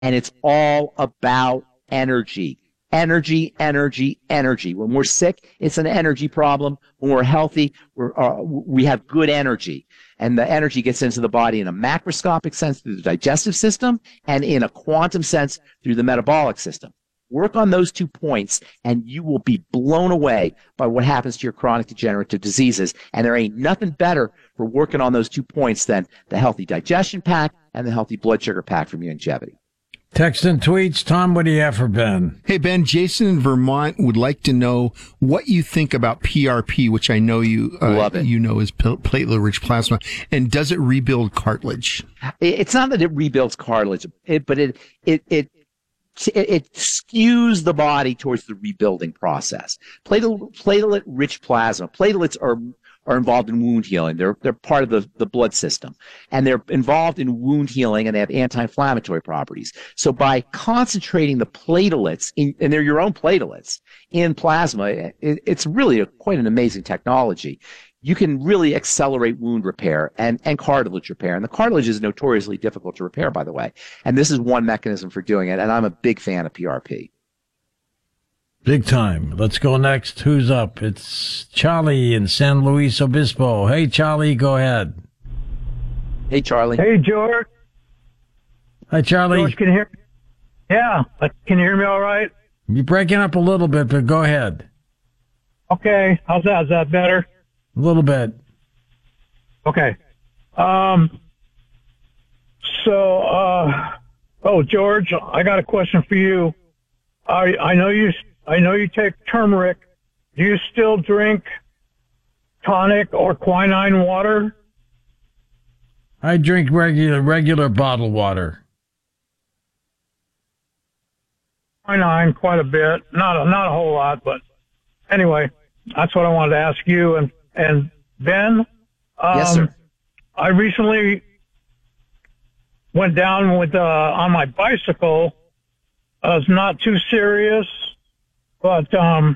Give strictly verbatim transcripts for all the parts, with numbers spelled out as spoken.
And it's all about energy. Energy, energy, energy. When we're sick, it's an energy problem. When we're healthy, we're, uh, we have good energy. And the energy gets into the body in a macroscopic sense through the digestive system and in a quantum sense through the metabolic system. Work on those two points, and you will be blown away by what happens to your chronic degenerative diseases. And there ain't nothing better for working on those two points than the healthy digestion pack and the healthy blood sugar pack from Youngevity. Text and tweets. Tom, what do you have for Ben? Hey, Ben, Jason in Vermont would like to know what you think about P R P, which I know you uh, Love it. you know is platelet-rich plasma, and does it rebuild cartilage? It's not that it rebuilds cartilage, it, but it it it it skews the body towards the rebuilding process. Platelet, platelet-rich plasma. Platelets are are involved in wound healing. They're they're part of the, the blood system, and they're involved in wound healing, and they have anti-inflammatory properties. So by concentrating the platelets, in, and they're your own platelets, in plasma, it, it's really a, quite an amazing technology. You can really accelerate wound repair and, and cartilage repair. And the cartilage is notoriously difficult to repair, by the way. And this is one mechanism for doing it, and I'm a big fan of P R P. Big time. Let's go next. Who's up? It's Charlie in San Luis Obispo. Hey, Charlie, go ahead. Hey, Charlie. Hey, George. Hi, Charlie. George, can you hear me? Yeah, can you hear me all right? You're breaking up a little bit, but go ahead. Okay, how's that? Is that better? A little bit. Okay. Um. So, uh, oh, George, I got a question for you. I I know you I know you take turmeric. Do you still drink tonic or quinine water? I drink regular regular bottled water. Quinine quite a bit, not a, not a whole lot, but anyway, that's what I wanted to ask you. And and Ben, um, yes, sir. I recently went down with uh, on my bicycle. Uh, it's not too serious, but um,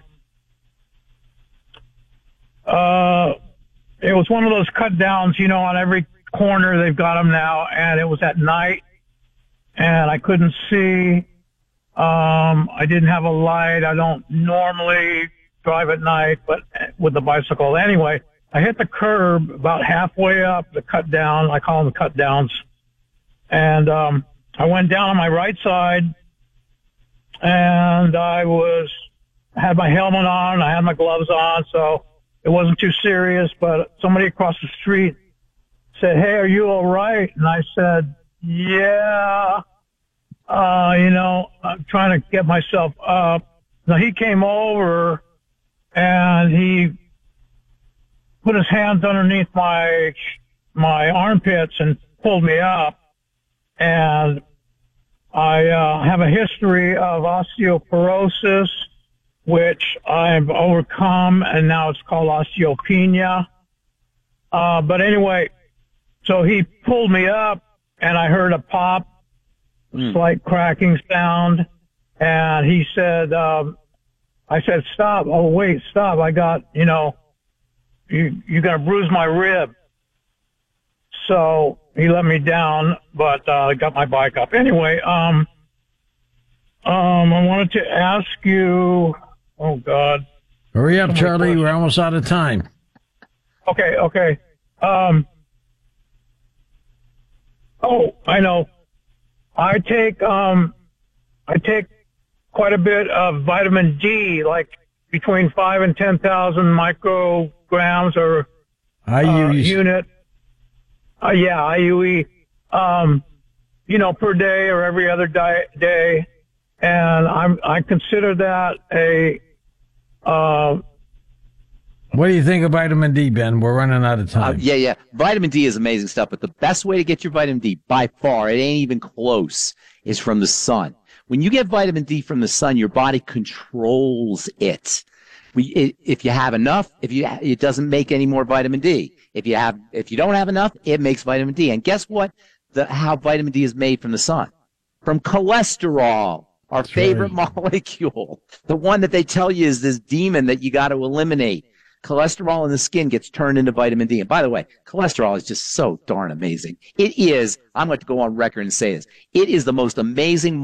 uh, it was one of those cut downs, you know, on every corner they've got them now, and it was at night, and I couldn't see. Um, I didn't have a light. I don't normally drive at night, but with the bicycle. Anyway, I hit the curb about halfway up the cut down. I call them the cut downs. And um, I went down on my right side, and I was had my helmet on. I had my gloves on, so it wasn't too serious. But somebody across the street said, "Hey, are you all right?" And I said, "Yeah." Uh, you know, I'm trying to get myself up. Now he came over and he put his hands underneath my, my armpits and pulled me up. And I, uh, have a history of osteoporosis, which I've overcome, and now it's called osteopenia. Uh, but anyway, so he pulled me up and I heard a pop. Slight cracking sound, and he said, um, I said, "Stop." "Oh, wait, stop. I got, you know, you, you're going to bruise my rib." So he let me down, but, uh, I got my bike up. Anyway, um, um, I wanted to ask you, oh God. Hurry up, Charlie. We're almost out of time. Okay. Okay. Um, oh, I know. I take um, I take quite a bit of vitamin D, like between five and ten thousand micrograms or uh, unit. Uh, yeah, I U E. Um, you know, per day or every other di- day, and I'm I consider that a. Uh, What do you think of vitamin D, Ben? We're running out of time. Uh, yeah, yeah. Vitamin D is amazing stuff, but the best way to get your vitamin D, by far, it ain't even close, is from the sun. When you get vitamin D from the sun, your body controls it. We, it if you have enough, if you, it doesn't make any more vitamin D. If you have, if you don't have enough, it makes vitamin D. And guess what? The how vitamin D is made from the sun, from cholesterol. Our That's favorite right. molecule, the one that they tell you is this demon that you got to eliminate. cholesterol in the skin gets turned into vitamin D. And by the way, cholesterol is just so darn amazing. It is, I'm going to go on record and say this, it is the most amazing